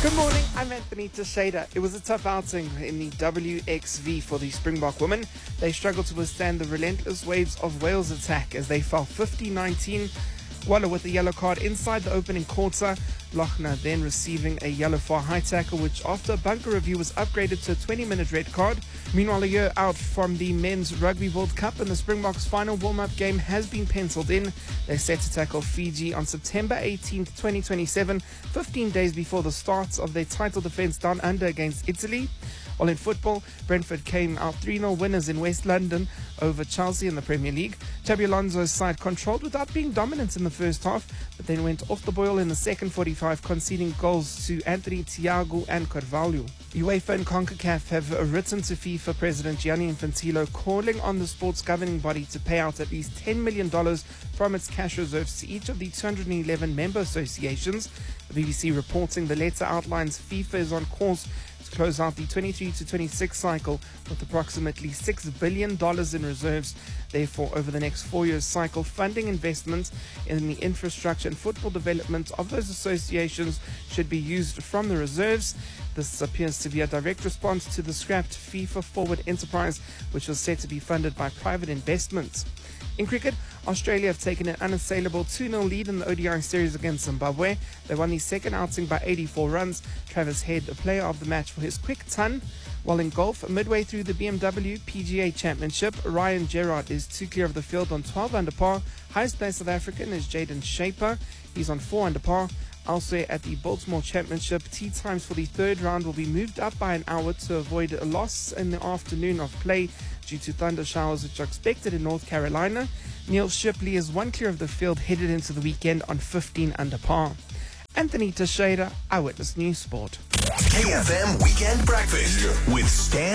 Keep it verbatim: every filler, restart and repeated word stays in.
Good morning, I'm Anthony Teixeira. It was a tough outing in the W X V for the Springbok women. They struggled to withstand the relentless waves of Wales' attack as they fell fifty nineteen. Waller with a yellow card inside the opening quarter. Lochner then receiving a yellow for a high tackle, which after a bunker review was upgraded to a twenty-minute red card. Meanwhile, a year out from the Men's Rugby World Cup and the Springboks' final warm-up game has been penciled in. They're set to tackle Fiji on September eighteenth, twenty twenty-seven, fifteen days before the start of their title defence down under against Italy. While in football, Brentford came out three nil winners in West London over Chelsea in the Premier League. Xabi Alonso's side controlled without being dominant in the first half, but then went off the boil in the second forty-five, conceding goals to Anthony Thiago and Carvalho. UEFA and CONCACAF have written to FIFA President Gianni Infantino calling on the sports governing body to pay out at least ten million dollars from its cash reserves to each of the two hundred eleven member associations. The B B C reporting the letter outlines FIFA is on course to close out the twenty-three to twenty-six cycle with approximately six billion dollars in reserves. Therefore, over the next four years cycle, funding investment in the infrastructure and football development of those associations should be used from the reserves. This appears to be a direct response to the scrapped FIFA Forward enterprise, which was said to be funded by private investments. In cricket, Australia have taken an unassailable two nil lead in the O D I series against Zimbabwe. They won the second outing by eighty-four runs. Travis Head, a player of the match for his quick ton. While in golf, midway through the B M W P G A Championship, Ryan Gerrard is two clear of the field on twelve under par. Highest placed South African is Jaden Shaper. He's on four under par. Elsewhere at the Baltimore Championship, tee times for the third round will be moved up by an hour to avoid a loss in the afternoon of play due to thunder showers which are expected in North Carolina. Neil Shipley is one clear of the field headed into the weekend on fifteen under par. Anthony Teixeira, Eyewitness News Sport. K F M Weekend Breakfast with Stan